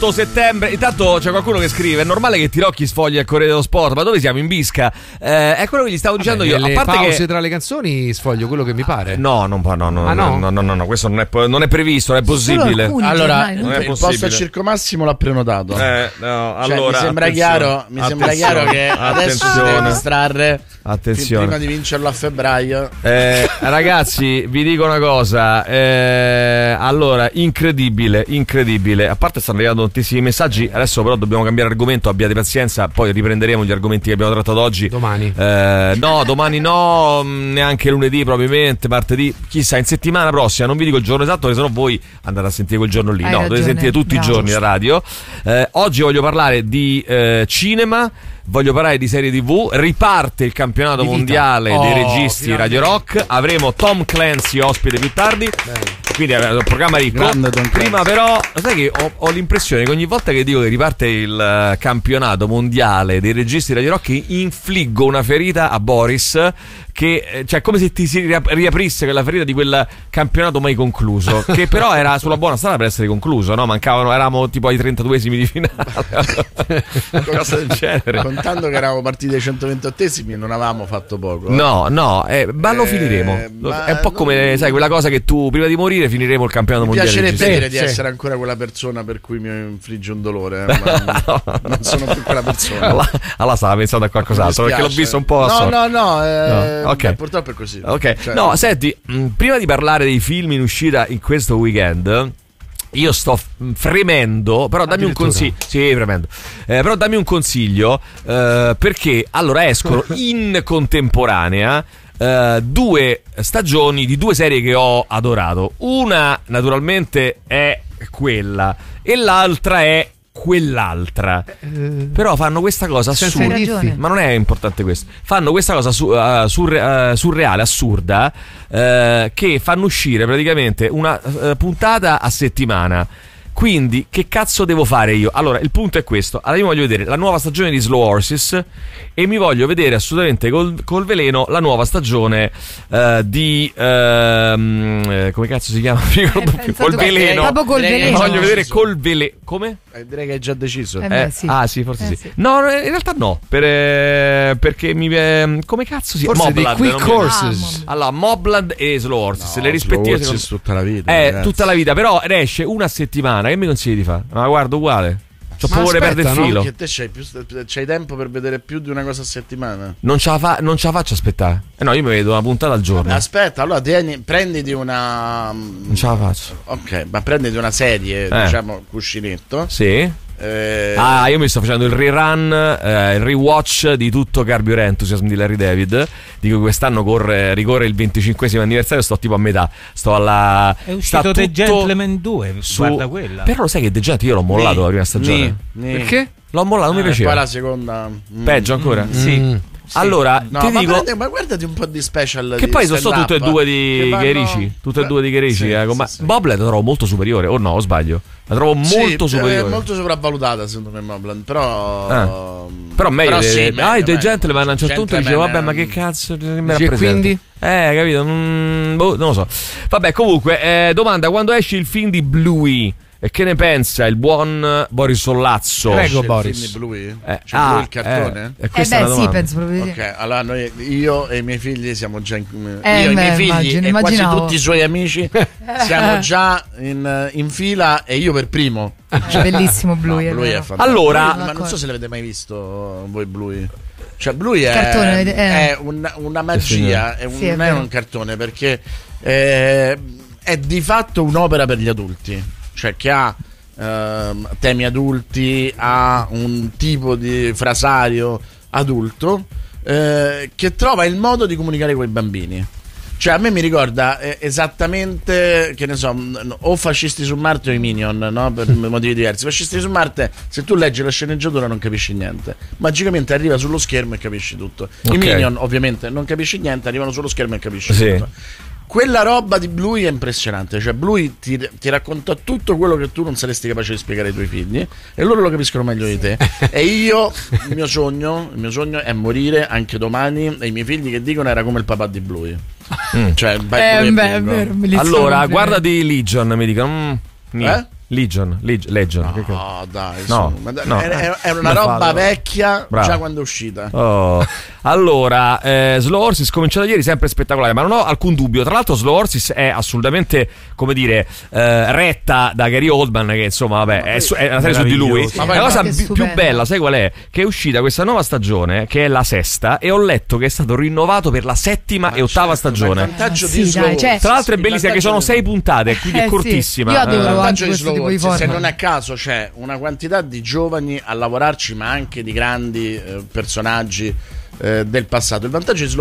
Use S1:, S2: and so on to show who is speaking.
S1: 8 settembre. Intanto c'è qualcuno che scrive: è normale che Tirocchi sfogli il Corriere dello Sport, ma dove siamo? In bisca? È quello che gli stavo dicendo io. A parte
S2: pause
S1: che
S2: tra le canzoni sfoglio quello che mi pare.
S1: No, questo non è previsto, non è possibile.
S3: Allora,
S1: non è
S3: il posto a Circo Massimo l'ha prenotato.
S1: Allora,
S3: mi sembra chiaro che adesso si deve distrarre.
S1: Attenzione.
S3: Prima di vincerlo a febbraio.
S1: Ragazzi, vi dico una cosa. Allora, incredibile. A parte stanno arrivando tantissimi messaggi. Adesso però dobbiamo cambiare argomento. Abbiate pazienza. Poi riprenderemo gli argomenti che abbiamo trattato oggi.
S2: Domani.
S1: No, domani no. Neanche lunedì probabilmente. Martedì. Chissà, in settimana prossima. Non vi dico il giorno esatto, perché sennò voi andate a sentire quel giorno lì. Dovete sentire tutti i giorni la radio. Oggi voglio parlare di cinema. Voglio parlare di serie TV. Riparte il campionato mondiale dei registi Radio Rock. Avremo Tom Clancy ospite più tardi. Quindi è un programma ricco. Prima però, sai che ho l'impressione che ogni volta che dico che riparte il campionato mondiale dei registi Radio Rock infliggo una ferita a Boris, che cioè come se ti si riaprisse quella ferita di quel campionato mai concluso, che però era sulla buona strada per essere concluso, no? Eravamo tipo ai 32esimi di finale. Cosa del genere.
S3: Contando che eravamo partiti ai 128esimi non avevamo fatto poco.
S1: No, ma lo finiremo. È un po' come, sai, quella cosa che tu prima di morire finiremo il campionato mondiale.
S3: Mi piacerebbe di essere ancora quella persona per cui mi infligge un dolore, ma non sono più quella persona.
S1: Allora stava pensando a qualcos'altro, perché l'ho visto un po'
S3: No.
S1: Okay.
S3: Purtroppo è così.
S1: Ok.
S3: Cioè,
S1: no, senti, prima di parlare dei film in uscita in questo weekend, io sto fremendo, però dammi un consiglio. Sì, fremendo. Però dammi un consiglio, perché allora escono in contemporanea 2 stagioni di 2 serie che ho adorato. Una naturalmente è quella e l'altra è quell'altra. Però fanno questa cosa assurda, ma non è importante questo. Fanno questa cosa surreale, assurda, che fanno uscire praticamente una puntata a settimana. Quindi che cazzo devo fare io? Allora il punto è questo. Allora io voglio vedere la nuova stagione di Slow Horses e mi voglio vedere assolutamente col veleno la nuova stagione di come cazzo si chiama? Col veleno.
S4: Proprio col veleno.
S1: Voglio vedere col veleno. Come?
S3: Direi che hai già deciso.
S4: Sì.
S1: Ah sì, forse sì. No, in realtà no, perché come cazzo si chiama?
S2: Forse di Quick Horses.
S1: Allora Mobland e Slow Horses, le rispettive
S3: Slow Horses tutta la vita.
S1: Tutta la vita, però ne esce una settimana. Che mi consigli di fare? Ma guarda, uguale. C'ho paura di perdere il filo.
S3: Che te c'hai tempo per vedere più di una cosa a settimana?
S1: Non ce la faccio aspettare. No, io mi vedo una puntata al giorno.
S3: Aspetta, allora prenditi una.
S1: Non ce la faccio.
S3: Ok, ma prenditi una serie, diciamo, cuscinetto.
S1: Sì. Io mi sto facendo il rerun, il rewatch di tutto Curb Your Enthusiasm di Larry David, di cui quest'anno ricorre il 25esimo anniversario. Sto tipo a metà. Sto alla.
S5: È uscito The Gentleman 2. Guarda quella.
S1: Però lo sai che The Gentleman io l'ho mollato la prima stagione.
S2: Perché?
S1: L'ho mollato, non mi piaceva.
S3: Poi la seconda.
S1: Peggio ancora?
S5: Sì.
S1: Allora, ti dico,
S3: ma guardati un po' di special.
S1: Che poi sono tutte e due di Cherici. Tutte e due di Cherici.
S3: Sì.
S1: Boblet la trovo molto superiore. O no, o sbaglio? La trovo molto superiore.
S3: È molto sopravvalutata secondo me Mobland. Però
S1: meglio. The Gentleman a un certo punto dicevo vabbè, ma che cazzo mi rappresenta?
S2: Quindi?
S1: Capito? Non lo so. Vabbè, comunque, domanda: quando esce il film di Bluey? E che ne pensa il buon Boris Sollazzo?
S2: Prego, Boris.
S3: Bluey? Bluey il cartone?
S4: Sì, penso proprio.
S3: Ok, allora io e i miei figli siamo già io
S4: e
S3: i miei figli e quasi tutti i suoi amici siamo già in fila e io per primo.
S4: Bellissimo Bluey.
S3: Bluey è fantastico.
S1: Allora,
S3: ma non so se l'avete mai visto voi Bluey. Cioè Bluey
S4: è
S3: una magia, non è un cartone perché è di fatto un'opera per gli adulti. Cioè che ha temi adulti, ha un tipo di frasario adulto che trova il modo di comunicare con i bambini. Cioè a me mi ricorda esattamente, che ne so, o Fascisti su Marte o i Minion, no? Per motivi diversi. Fascisti su Marte, se tu leggi la sceneggiatura non capisci niente, magicamente arriva sullo schermo e capisci tutto. I Minion ovviamente non capisci niente, arrivano sullo schermo e capisci tutto. Quella roba di Bluey è impressionante. Cioè Bluey ti racconta tutto quello che tu non saresti capace di spiegare ai tuoi figli e loro lo capiscono meglio di te. E io, il mio sogno è morire anche domani e i miei figli che dicono era come il papà di Bluey. Cioè
S1: allora guardati Legion, mi dicono Legion.
S3: No, dai,
S1: no,
S3: è una roba vecchia. Bravo. Già quando è uscita.
S1: Allora, Slow Horses cominciato ieri, sempre spettacolare, ma non ho alcun dubbio. Tra l'altro Slow Horses è assolutamente, come dire, retta da Gary Oldman, che insomma vabbè è una serie su di lui. Ma la cosa più bella, sai qual è? Che è uscita questa nuova stagione, che è la sesta, e ho letto che è stato rinnovato per la settima e ottava stagione.
S3: Il vantaggio di Slow Horses,
S1: tra l'altro è bellissima, che sono 6 puntate, quindi è cortissima.
S4: Io adoro anche questo tipo di forma.
S3: Se non a caso c'è una quantità di giovani a lavorarci, ma anche di grandi personaggi del passato. Il vantaggio di Slow